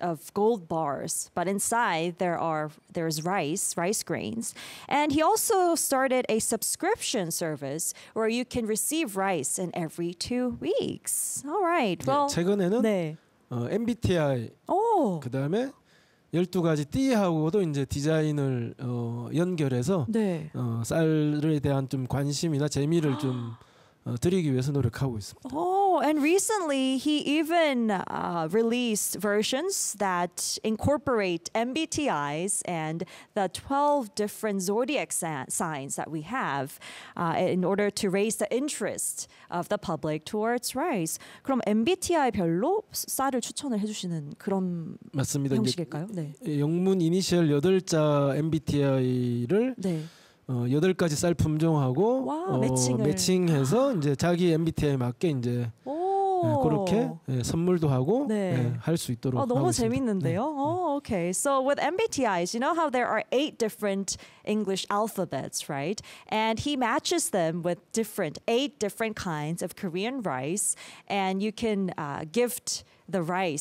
of gold bars, but inside there's rice grains. And he also started a subscription service where you can receive rice in every 2 weeks. All right. Well, 최근에는 네. MBTI 오. 그다음에 12가지 띠하고도 이제 디자인을 연결해서 네. 쌀에 대한 좀 관심이나 재미를 좀 드리기 위해서 노력하고 있습니다. Oh, and recently he even released versions that incorporate MBTIs and the 12 different zodiac signs that we have in order to raise the interest of the public towards rice. 그럼 MBTI별로 쌀을 추천을 해주시는 그런 맞습니다. 형식일까요? 네. 영문 이니셜 8자 MBTI를 네. 8가지 쌀 품종하고 와, 매칭해서 이제 자기 MBTI에 맞게 이제 그렇게 선물도 하고 할 수 있도록 하고 너무 있습니다. 재밌는데요. Oh, okay. So with MBTIs, you know how there are 8 different English alphabets, right? And he matches them with 8 different kinds of Korean rice, and you can gift the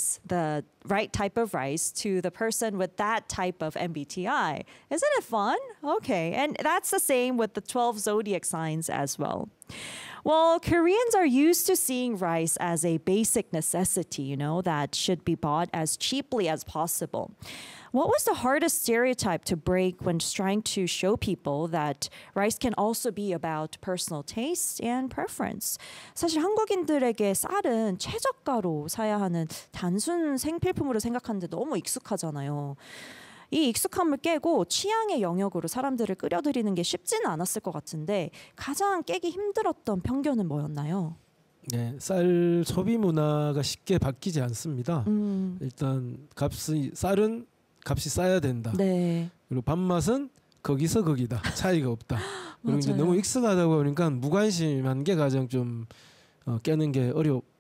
right type of rice to the person with that type of MBTI. Isn't it fun? Okay. And that's the same with the 12 zodiac signs as well. Well, Koreans are used to seeing rice as a basic necessity, you know, that should be bought as cheaply as possible. What was the hardest stereotype to break when trying to show people that rice can also be about personal taste and preference? 사실 한국인들에게 쌀은 최저가로 사야 하는 단순 생필품으로 생각하는데 너무 익숙하잖아요. 이 익숙함을 깨고 취향의 영역으로 사람들을 끌어들이는 게 쉽지는 않았을 것 같은데 가장 깨기 힘들었던 편견은 뭐였나요? 네, 쌀 소비 문화가 쉽게 바뀌지 않습니다. 일단 쌀은 값이 싸야 된다. 네. 그리고 밥맛은 거기서 거기다. 차이가 없다. 그리고 이제 너무 익숙하다 보니까 무관심한 게 가장 좀 깨는 게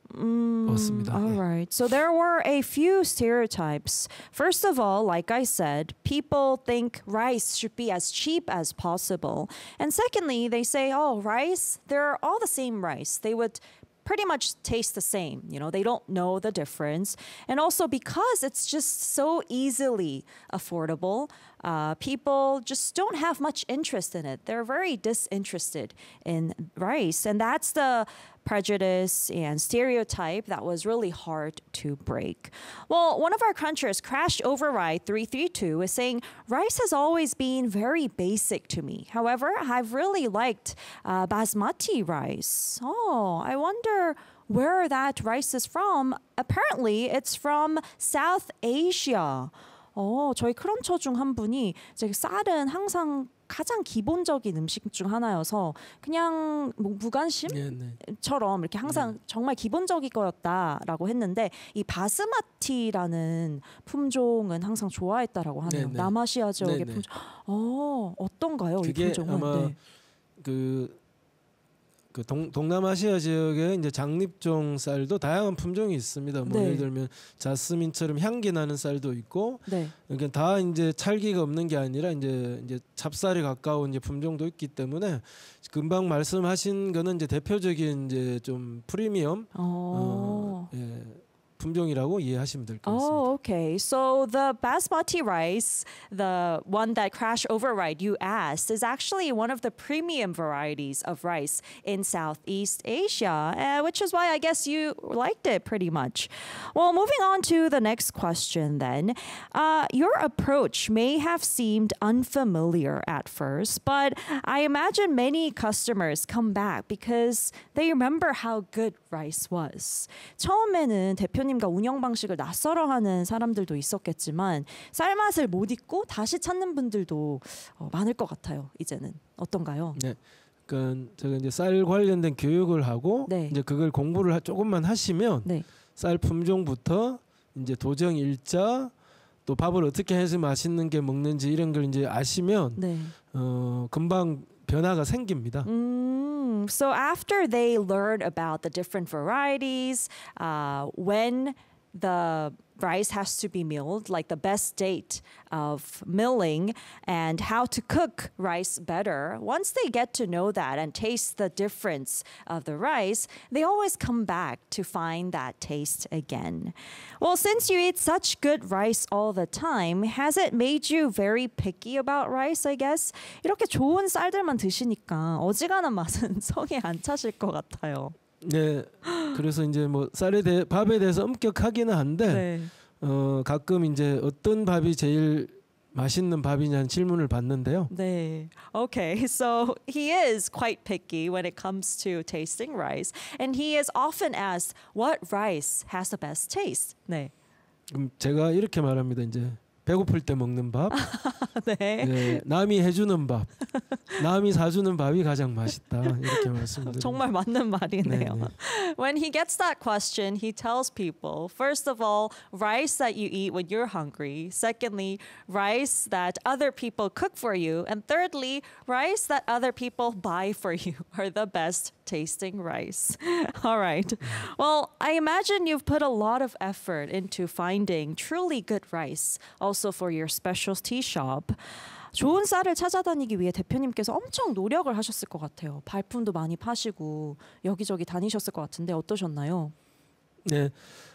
어렵습니다. All right. So there were a few stereotypes. First of all, like I said, people think rice should be as cheap as possible. And secondly, they say, oh, rice, they're all the same rice. They would pretty much taste the same. You know, they don't know the difference. And also because it's just so easily affordable, people just don't have much interest in it. They're very disinterested in rice. And that's the prejudice and stereotype that was really hard to break. Well, one of our crunchers, Crash Override 332, is saying rice has always been very basic to me. However, I've really liked basmati rice. Oh, I wonder where that rice is from. Apparently, it's from South Asia. 저희 크런처 중 한 분이 쌀은 항상 가장 기본적인 음식 중 하나여서 그냥 무관심처럼 이렇게 항상 정말 기본적인 거였다라고 했는데 이 바스마티라는 품종은 항상 좋아했다라고 하네요. 남아시아 지역의 품종. 어떤가요? 이 품종은? 아마 그 동남아시아 지역에 이제 장립종 쌀도 다양한 품종이 있습니다. 뭐 예를 들면 자스민처럼 향기 나는 쌀도 있고, 그러니까 다 이제 찰기가 없는 게 아니라 이제 찹쌀에 가까운 이제 품종도 있기 때문에 금방 말씀하신 거는 이제 대표적인 이제 좀 프리미엄 품종이라고 이해하시면 될 것 같습니다. Oh, okay. So the basmati rice, the one that Crash Override you asked, is actually one of the premium varieties of rice in Southeast Asia, which is why I guess you liked it pretty much. Well, moving on to the next question then. Your approach may have seemed unfamiliar at first, but I imagine many customers come back because they remember how good rice was. 처음에는 대표님과 운영 방식을 낯설어하는 사람들도 있었겠지만 쌀맛을 못 잊고 다시 찾는 분들도 많을 것 같아요. 이제는 어떤가요? 네, 그러니까 제가 이제 쌀 관련된 교육을 하고 이제 그걸 공부를 조금만 하시면 쌀 품종부터 이제 도정 일자 또 밥을 어떻게 해서 맛있는 게 먹는지 이런 걸 이제 아시면 금방 변화가 생깁니다. So after they learn about the different varieties, when the rice has to be milled, like the best date of milling and how to cook rice better. Once they get to know that and taste the difference of the rice, they always come back to find that taste again. Well, since you eat such good rice all the time, has it made you very picky about rice, I guess? 이렇게 좋은 쌀들만 드시니까 어지간한 맛은 성에 안 차실 것 같아요. 네, 그래서 이제 뭐 밥에 대해서 엄격하기는 한데 네. 가끔 이제 어떤 밥이 제일 맛있는 밥이냐는 질문을 받는데요. 네. Okay, so he is quite picky when it comes to tasting rice, and he is often asked what rice has the best taste. 네. 제가 이렇게 말합니다. 이제 배고플 때 먹는 밥, 네. 네, 남이 해주는 밥, 남이 사주는 밥이 가장 맛있다 이렇게 말씀드립니다. 정말 맞는 말이네요. 네. When he gets that question, he tells people, first of all, rice that you eat when you're hungry. Secondly, rice that other people cook for you. And thirdly, rice that other people buy for you are the best tasting rice. All right. Well, I imagine you've put a lot of effort into finding truly good rice, also for your specialty shop. 좋은 쌀을 찾아다니기 위해 대표님께서 엄청 노력을 하셨을 것 같아요. 발품도 많이 파시고 여기저기 다니셨을 것 같은데 어떠셨나요? 네,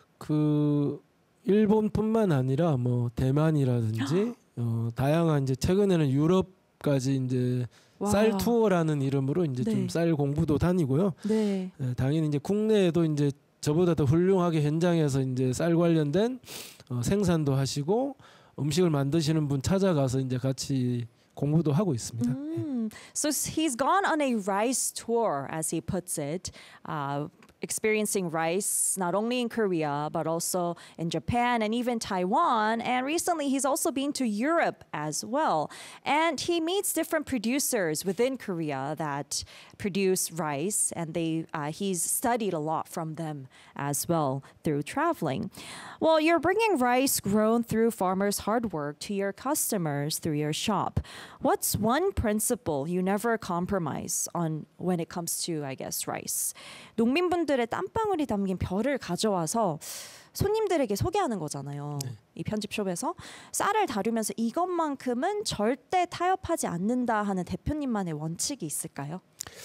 그 일본뿐만 아니라 뭐 대만이라든지 다양한 이제 최근에는 유럽까지 이제 와. 쌀 투어라는 이름으로 이제 네. 좀 쌀 공부도 다니고요. 네. 당연히 이제 국내에도 이제 저보다 더 훌륭하게 현장에서 이제 쌀 관련된 생산도 하시고 음식을 만드시는 분 찾아가서 이제 같이 공부도 하고 있습니다. So he's gone on a rice tour, as he puts it, experiencing rice not only in Korea but also in Japan and even Taiwan. And recently he's also been to Europe as well. And he meets different producers within Korea that produce rice, and he's studied a lot from them as well through traveling. Well, you're bringing rice grown through farmers' hard work to your customers through your shop. What's one principle you never compromise on when it comes to, I guess, rice? 농민분들의 땀방울이 담긴 별을 가져와서 손님들에게 소개하는 거잖아요. 네. 이 편집숍에서 쌀을 다루면서 이것만큼은 절대 타협하지 않는다 하는 대표님만의 원칙이 있을까요?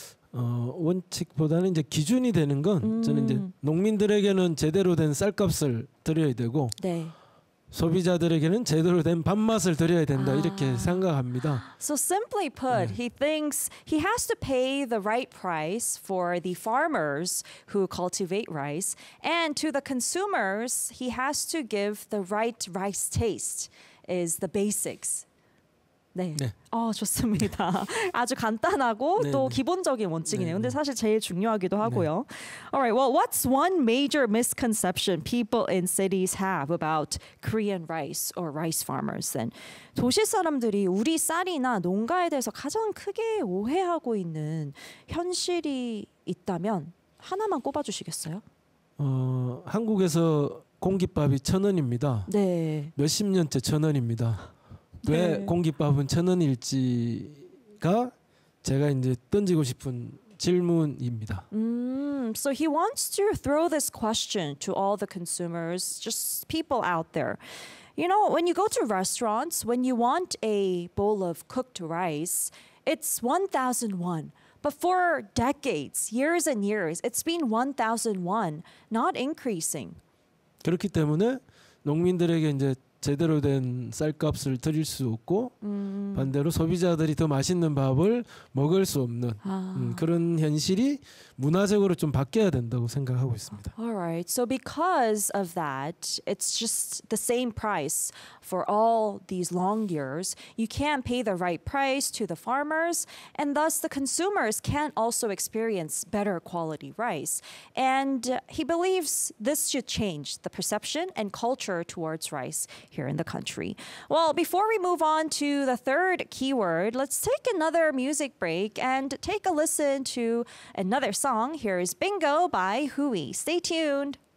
원칙보다는 이제 기준이 되는 건 저는 이제 농민들에게는 제대로 된 쌀값을 드려야 되고 네. 소비자들에게는 제대로 된 밥맛을 드려야 된다 이렇게 생각합니다. So simply put, he thinks he has to pay the right price for the farmers who cultivate rice, and to the consumers, he has to give the right rice taste is the basics. 네. 네. 좋습니다. 아주 간단하고 또 기본적인 원칙이네요. 근데 사실 제일 중요하기도 하고요. Alright, well, what's one major misconception people in cities have about Korean rice or rice farmers then? 도시 사람들이 우리 쌀이나 농가에 대해서 가장 크게 오해하고 있는 현실이 있다면 하나만 꼽아주시겠어요? 한국에서 공깃밥이 1,000원입니다. 네. 몇십 년째 1,000원입니다. 왜 공깃밥은 1,000원일지가 제가 이제 던지고 싶은 질문입니다. So he wants to throw this question to all the consumers, just people out there. You know, when you go to restaurants, when you want a bowl of cooked rice, it's 1,001. But for decades, years and years, it's been 1,001, not increasing. 그렇기 때문에 농민들에게 이제 제대로 된 쌀값을 드릴 수 없고 반대로 소비자들이 더 맛있는 밥을 먹을 수 없는 그런 현실이 문화적으로 좀 바뀌어야 된다고 생각하고 있습니다. Alright, so because of that, it's just the same price for all these long years. You can't pay the right price to the farmers, and thus the consumers can't also experience better quality rice. And he believes this should change the perception and culture towards rice here in the country. Well, before we move on to the third keyword, let's take another music break and take a listen to another song. Here is Bingo by Hui. Stay tuned.